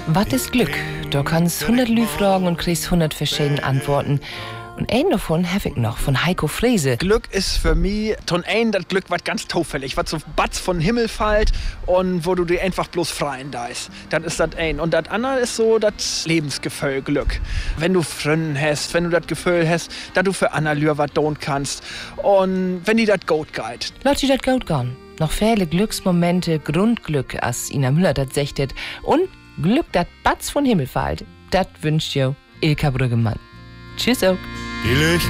Was ist Glück? Du kannst 100 Lü fragen und kriegst 100 verschiedene Antworten. Und einen davon habe ich noch, von Heiko Frese. Glück ist für mich das Glück, was ganz zufällig, was so batz von Himmel fällt und wo du dir einfach bloß freien deißt. Das ist das ein. Und das andere ist so das Lebensgefühl Glück. Wenn du Freunde hast, wenn du das Gefühl hast, dass du für andere Lür was tun kannst und wenn die das gut geht. Lass dir das gut gehen. Noch viele Glücksmomente, Grundglück, als Ina Müller das sechtet. Und Glück, das batz von Himmel fällt. Das wünscht dir Ilka Brüggemann. Tschüss auch.